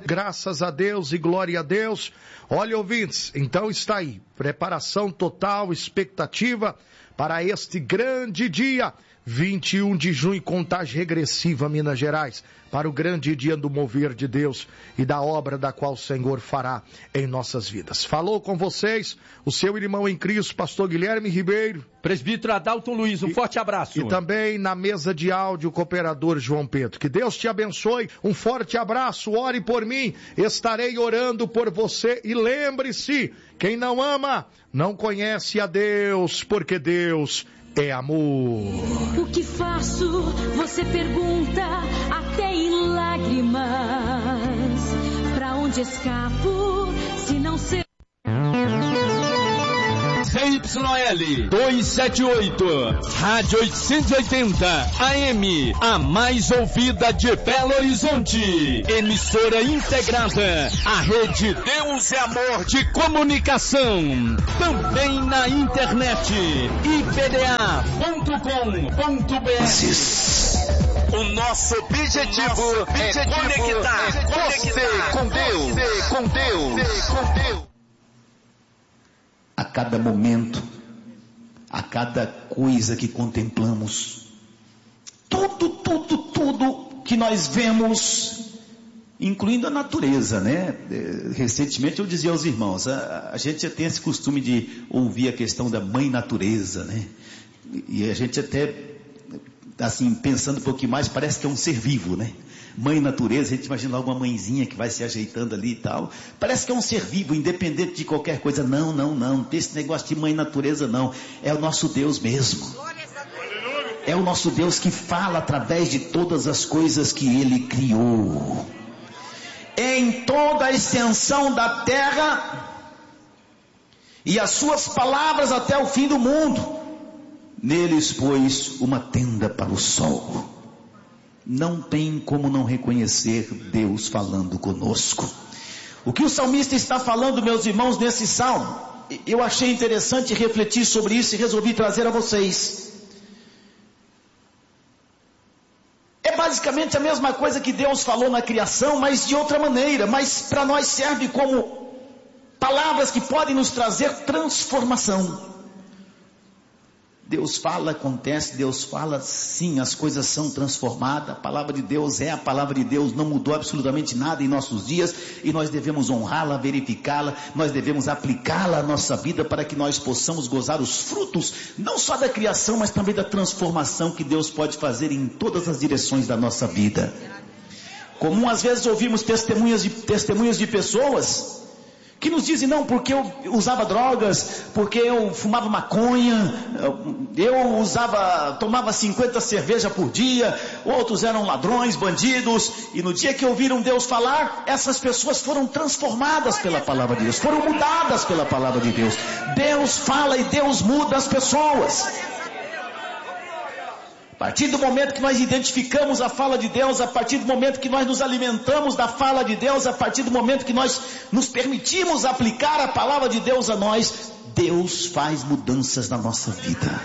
Graças a Deus e glória a Deus. Olha, ouvintes, então está aí, preparação total, expectativa para este grande dia, 21 de junho, contagem regressiva, Minas Gerais, para o grande dia do mover de Deus e da obra da qual o Senhor fará em nossas vidas. Falou com vocês o seu irmão em Cristo, pastor Guilherme Ribeiro. Presbítero Adalto Luiz, um forte abraço. E também na mesa de áudio, o cooperador João Pedro. Que Deus te abençoe, um forte abraço, ore por mim, estarei orando por você e lembre-se, quem não ama, não conhece a Deus, porque Deus é amor. O que faço? Você pergunta, até em lágrimas. Pra onde escapo, se não sei? CYL 278, Rádio 880, AM, a mais ouvida de Belo Horizonte. Emissora integrada à Rede Deus é Amor de Comunicação. Também na internet, ipda.com.br. O nosso objetivo é conectar você com Deus. A cada momento, a cada coisa que contemplamos, tudo que nós vemos, incluindo a natureza, né? Recentemente eu dizia aos irmãos, a gente já tem esse costume de ouvir a questão da mãe natureza, né? E a gente até, assim, pensando um pouquinho mais, parece que é um ser vivo, né? Mãe natureza, a gente imagina lá uma mãezinha que vai se ajeitando ali e tal. Parece que é um ser vivo, independente de qualquer coisa. Não tem esse negócio de mãe natureza não. É o nosso Deus mesmo. É o nosso Deus que fala através de todas as coisas que Ele criou. Em toda a extensão da terra e as suas palavras até o fim do mundo. Neles pôs uma tenda para o sol. Não tem como não reconhecer Deus falando conosco. O que o salmista está falando, meus irmãos, nesse salmo, eu achei interessante refletir sobre isso e resolvi trazer a vocês. É basicamente a mesma coisa que Deus falou na criação, mas de outra maneira. Mas para nós serve como palavras que podem nos trazer transformação. Deus fala, acontece, Deus fala, sim, as coisas são transformadas, a palavra de Deus é a palavra de Deus, não mudou absolutamente nada em nossos dias, e nós devemos honrá-la, verificá-la, nós devemos aplicá-la à nossa vida, para que nós possamos gozar os frutos, não só da criação, mas também da transformação que Deus pode fazer em todas as direções da nossa vida. Comum às vezes ouvimos testemunhas de pessoas que nos dizem, não, porque eu usava drogas, porque eu fumava maconha, eu tomava 50 cervejas por dia, outros eram ladrões, bandidos, e no dia que ouviram Deus falar, essas pessoas foram transformadas pela palavra de Deus, foram mudadas pela palavra de Deus. Deus fala e Deus muda as pessoas. A partir do momento que nós identificamos a fala de Deus, a partir do momento que nós nos alimentamos da fala de Deus, a partir do momento que nós nos permitimos aplicar a palavra de Deus a nós, Deus faz mudanças na nossa vida.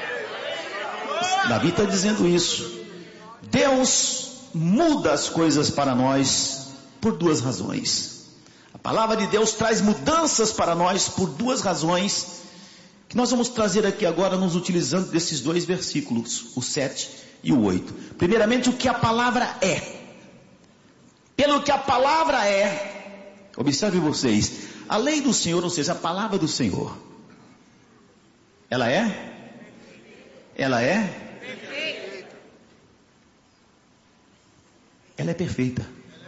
Davi está dizendo isso. Deus muda as coisas para nós por duas razões. A palavra de Deus traz mudanças para nós por duas razões, que nós vamos trazer aqui agora, nos utilizando desses dois versículos, o 7 e o 8. Primeiramente, o que a palavra é. Pelo que a palavra é, observe vocês, a lei do Senhor, ou seja, a palavra do Senhor, ela é? Ela é? Ela é perfeita.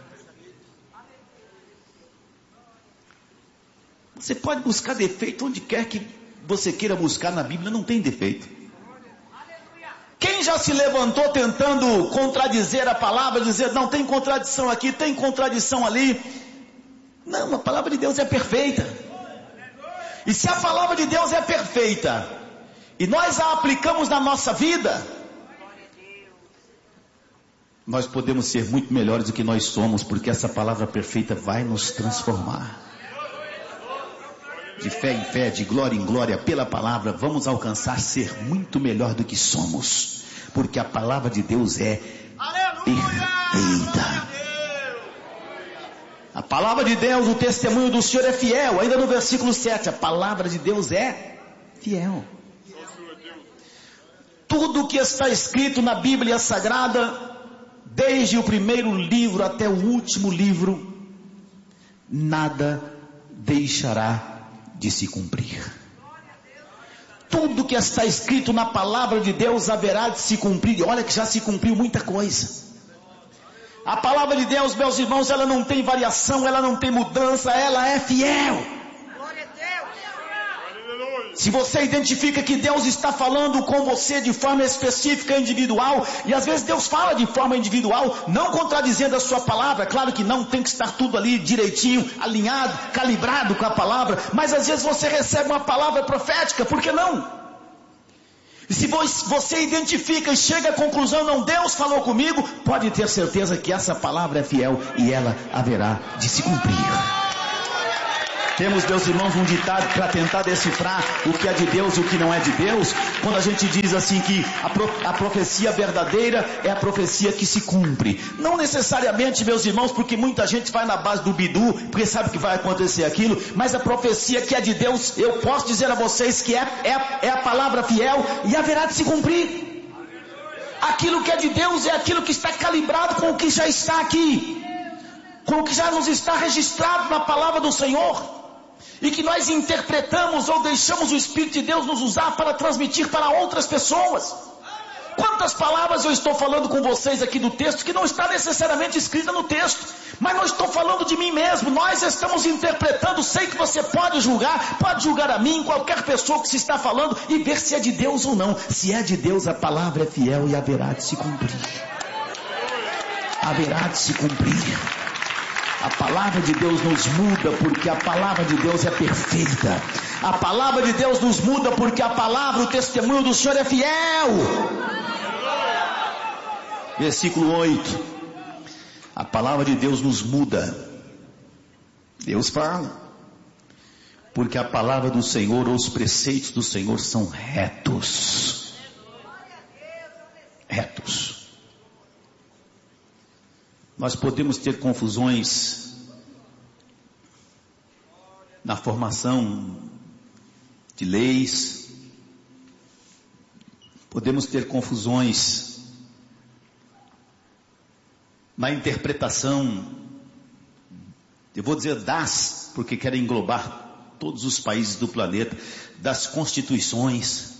Você pode buscar defeito onde quer que você queira buscar na Bíblia, não tem defeito. Quem já se levantou tentando contradizer a palavra, dizer, não, tem contradição aqui, tem contradição ali. Não, a palavra de Deus é perfeita. E se a palavra de Deus é perfeita, e nós a aplicamos na nossa vida, nós podemos ser muito melhores do que nós somos, porque essa palavra perfeita vai nos transformar. De fé em fé, de glória em glória, pela palavra, vamos alcançar ser muito melhor do que somos, porque a palavra de Deus é perfeita. palavra de Deus, o testemunho do Senhor é fiel. Ainda no versículo 7, a palavra de Deus é fiel. Tudo que está escrito na Bíblia Sagrada, desde o primeiro livro até o último livro, nada deixará de se cumprir. Tudo que está escrito na palavra de Deus haverá de se cumprir. E olha que já se cumpriu muita coisa. A palavra de Deus, meus irmãos, ela não tem variação, ela não tem mudança, ela é fiel. Se você identifica que Deus está falando com você de forma específica, individual, e às vezes Deus fala de forma individual, não contradizendo a sua palavra, claro que não, tem que estar tudo ali direitinho, alinhado, calibrado com a palavra, mas às vezes você recebe uma palavra profética, por que não? E se você identifica e chega à conclusão, não, Deus falou comigo, pode ter certeza que essa palavra é fiel e ela haverá de se cumprir. Temos, meus irmãos, um ditado para tentar decifrar o que é de Deus e o que não é de Deus, quando a gente diz assim que a profecia verdadeira é a profecia que se cumpre. Não necessariamente, meus irmãos, porque muita gente vai na base do bidu, porque sabe que vai acontecer aquilo, mas a profecia que é de Deus, eu posso dizer a vocês que é a palavra fiel e haverá de se cumprir. Aquilo que é de Deus é aquilo que está calibrado com o que já está aqui, com o que já nos está registrado na palavra do Senhor, e que nós interpretamos ou deixamos o Espírito de Deus nos usar para transmitir para outras pessoas. Quantas palavras eu estou falando com vocês aqui do texto que não está necessariamente escrita no texto, mas não estou falando de mim mesmo, nós estamos interpretando. Sei que você pode julgar a mim, qualquer pessoa que se está falando, e ver se é de Deus ou não. Se é de Deus, a palavra é fiel e haverá de se cumprir. Haverá de se cumprir. A palavra de Deus nos muda porque a palavra de Deus é perfeita. A palavra de Deus nos muda porque a palavra, o testemunho do Senhor é fiel. Versículo 8. A palavra de Deus nos muda. Deus fala. Porque a palavra do Senhor, ou os preceitos do Senhor são retos. Retos. Nós podemos ter confusões na formação de leis, podemos ter confusões na interpretação, eu vou dizer porque quero englobar todos os países do planeta, das constituições.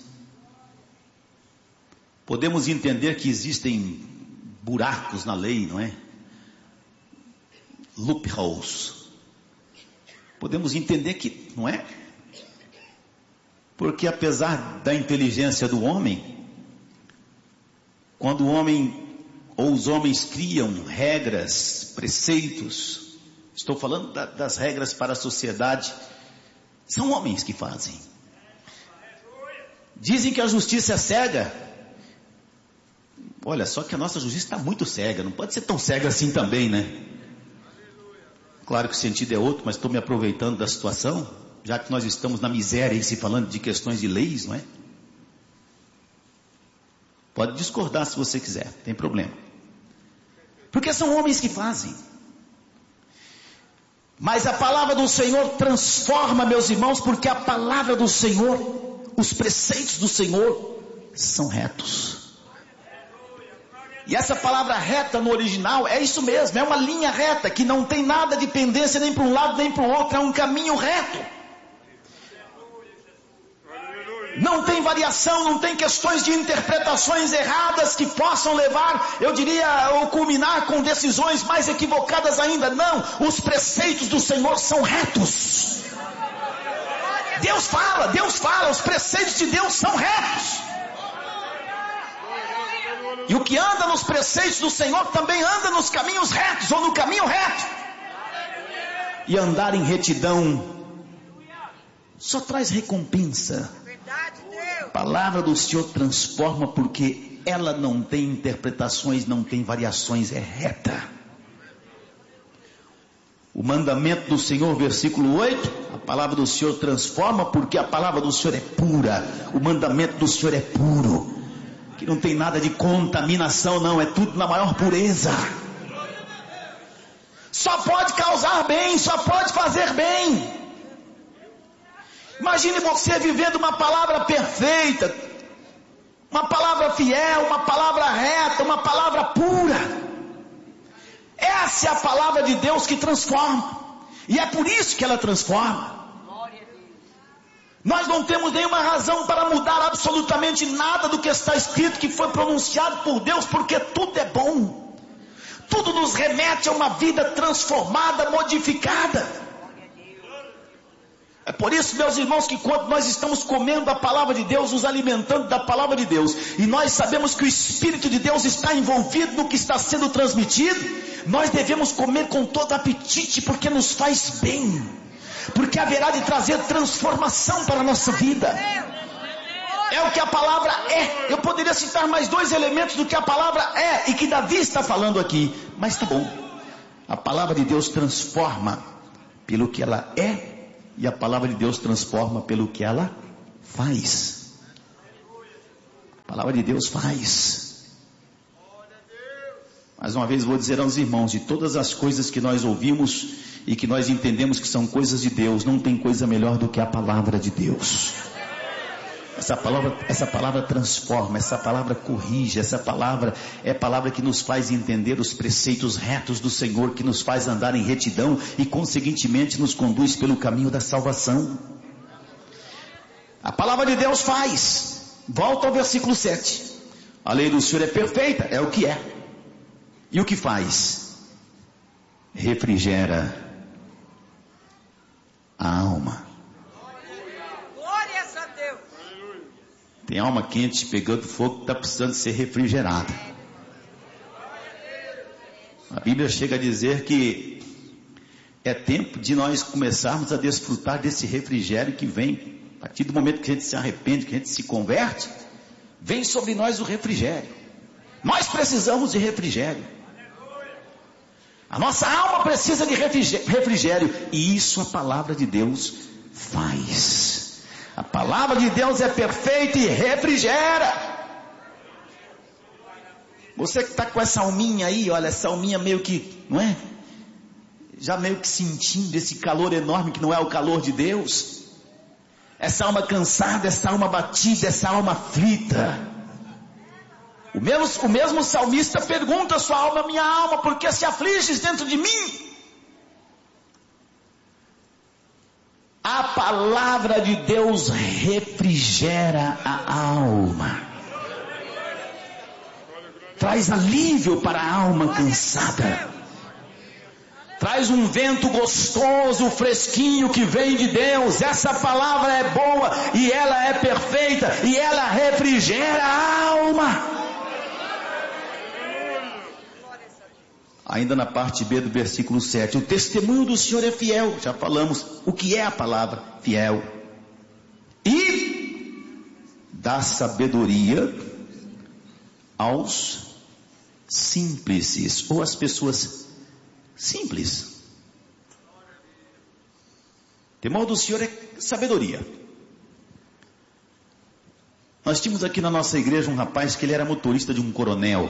Podemos entender que existem buracos na lei, não é? Loopholes. Podemos entender que, não é? Porque apesar da inteligência do homem, quando o homem ou os homens criam regras, preceitos, estou falando das regras para a sociedade, são homens que fazem. Dizem que a justiça é cega. Olha, só que a nossa justiça está muito cega, não pode ser tão cega assim também, né? Claro que o sentido é outro, mas estou me aproveitando da situação, já que nós estamos na miséria e se falando de questões de leis, não é? Pode discordar se você quiser, não tem problema. Porque são homens que fazem. Mas a palavra do Senhor transforma, meus irmãos, porque a palavra do Senhor, os preceitos do Senhor são retos. E essa palavra reta no original é isso mesmo, é uma linha reta que não tem nada de pendência nem para um lado nem para o outro, é um caminho reto. Não tem variação, não tem questões de interpretações erradas que possam levar, eu diria, ou culminar com decisões mais equivocadas ainda. Não, os preceitos do Senhor são retos. Deus fala, os preceitos de Deus são retos. E o que anda nos preceitos do Senhor também anda nos caminhos retos, ou no caminho reto. E andar em retidão só traz recompensa. A palavra do Senhor transforma porque ela não tem interpretações, não tem variações, é reta. O mandamento do Senhor, versículo 8, a palavra do Senhor transforma porque a palavra do Senhor é pura. O mandamento do Senhor é puro. Que não tem nada de contaminação, não, é tudo na maior pureza. Só só pode causar bem, só pode fazer bem. Imagine você vivendo uma palavra perfeita, uma palavra fiel, uma palavra reta, uma palavra pura. Essa é a palavra de Deus que transforma. E é por isso que ela transforma. Nós não temos nenhuma razão para mudar absolutamente nada do que está escrito, que foi pronunciado por Deus, porque tudo é bom. Tudo nos remete a uma vida transformada, modificada. É por isso, meus irmãos, que quando nós estamos comendo a palavra de Deus, nos alimentando da palavra de Deus, e nós sabemos que o Espírito de Deus está envolvido no que está sendo transmitido, nós devemos comer com todo apetite, porque nos faz bem, porque haverá de trazer transformação para a nossa vida. É o que a palavra é. Eu poderia citar mais 2 elementos do que a palavra é, e que Davi está falando aqui, mas tá bom. A palavra de Deus transforma pelo que ela é, e a palavra de Deus transforma pelo que ela faz. A palavra de Deus faz. Mais uma vez vou dizer aos irmãos, de todas as coisas que nós ouvimos e que nós entendemos que são coisas de Deus, não tem coisa melhor do que a palavra de Deus. Essa palavra transforma, essa palavra corrige, essa palavra é palavra que nos faz entender os preceitos retos do Senhor, que nos faz andar em retidão e conseguintemente nos conduz pelo caminho da salvação. A palavra de Deus faz. Volta ao versículo 7. A lei do Senhor é perfeita, é o que é. E o que faz? Refrigera a alma. Tem alma quente pegando fogo que está precisando ser refrigerada. A Bíblia chega a dizer que é tempo de nós começarmos a desfrutar desse refrigério que vem. A partir do momento que a gente se arrepende, que a gente se converte, vem sobre nós o refrigério. Nós precisamos de refrigério. A nossa alma precisa de refrigério. E isso a palavra de Deus faz. A palavra de Deus é perfeita e refrigera. Você que está com essa alminha aí, olha, essa alminha meio que, não é? Já meio que sentindo esse calor enorme que não é o calor de Deus. Essa alma cansada, essa alma batida, essa alma aflita. O mesmo salmista pergunta à sua alma: minha alma, por que se afliges dentro de mim? A palavra de Deus refrigera a alma. Traz alívio para a alma cansada. Traz um vento gostoso, fresquinho que vem de Deus. Essa palavra é boa e ela é perfeita e ela refrigera a alma. Ainda na parte B do versículo 7, o testemunho do Senhor é fiel. Já falamos o que é a palavra fiel. E dá sabedoria aos simples, ou às pessoas simples. O temor do Senhor é sabedoria. Nós tínhamos aqui na nossa igreja um rapaz que ele era motorista de um coronel.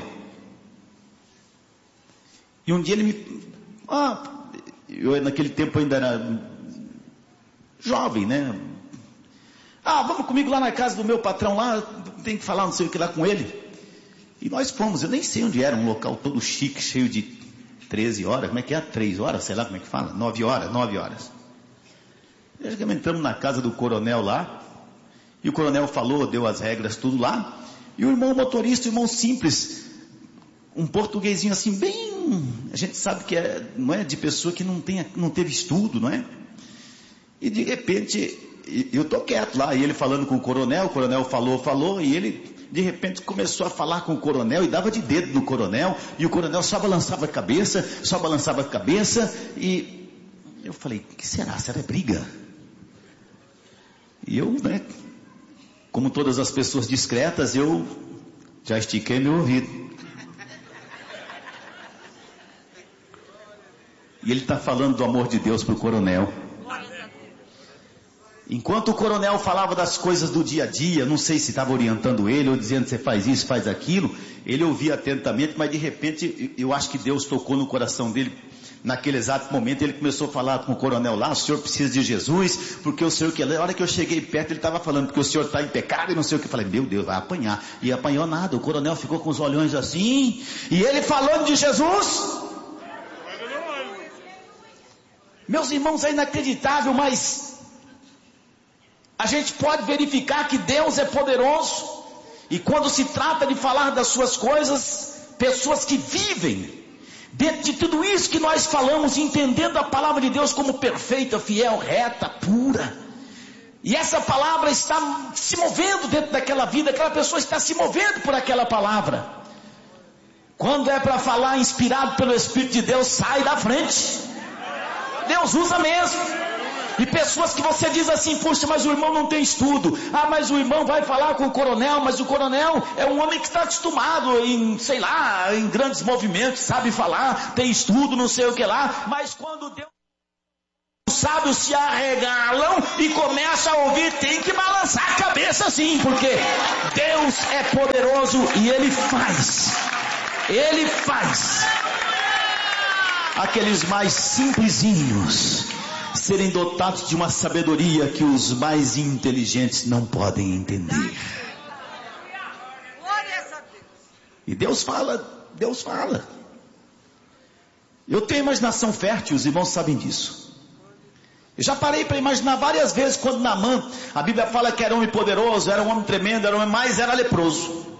E um dia ele me... eu naquele tempo ainda era jovem, né? Vamos comigo lá na casa do meu patrão lá, tem que falar não sei o que lá com ele. E nós fomos, eu nem sei onde era, um local todo chique, cheio de 13 horas, como é que é? 3 horas, sei lá como é que fala, 9 horas. Entramos na casa do coronel lá, e o coronel falou, deu as regras, tudo lá, e o irmão motorista, o irmão simples, um portuguesinho assim, bem, a gente sabe que não é de pessoa que não teve estudo, não é? E de repente, eu tô quieto lá, e ele falando com o coronel falou, e ele de repente começou a falar com o coronel, e dava de dedo no coronel, e o coronel só balançava a cabeça, e eu falei, o que será? Será briga? E eu, né, como todas as pessoas discretas, eu já estiquei meu ouvido. E ele está falando do amor de Deus para o coronel. Enquanto o coronel falava das coisas do dia a dia, não sei se estava orientando ele ou dizendo você faz isso, faz aquilo, ele ouvia atentamente, mas de repente eu acho que Deus tocou no coração dele Naquele exato momento ele começou a falar com o coronel lá, o senhor precisa de Jesus, porque o senhor que... A hora que eu cheguei perto ele estava falando, porque o senhor está em pecado e não sei o que. Eu falei, meu Deus, vai apanhar. E apanhou nada, o coronel ficou com os olhões assim, e ele falando de Jesus. Meus irmãos, é inacreditável, mas a gente pode verificar que Deus é poderoso, e quando se trata de falar das suas coisas, pessoas que vivem dentro de tudo isso que nós falamos, entendendo a palavra de Deus como perfeita, fiel, reta, pura, e essa palavra está se movendo dentro daquela vida, aquela pessoa está se movendo por aquela palavra. Quando é para falar inspirado pelo Espírito de Deus, sai da frente. Deus usa mesmo. E pessoas que você diz assim, puxa, mas o irmão não tem estudo. Ah, mas o irmão vai falar com o coronel, mas o coronel é um homem que está acostumado em, sei lá, em grandes movimentos, sabe falar, tem estudo, não sei o que lá. Mas quando Deus, os sábios se arregalam e começam a ouvir, tem que balançar a cabeça sim, porque Deus é poderoso e Ele faz. Ele faz aqueles mais simplesinhos serem dotados de uma sabedoria que os mais inteligentes não podem entender. E Deus fala, Deus fala. Eu tenho imaginação fértil, os irmãos sabem disso. Eu já parei para imaginar várias vezes quando Naamã, a Bíblia fala que era um homem poderoso, era um homem tremendo, era um homem, mas era leproso.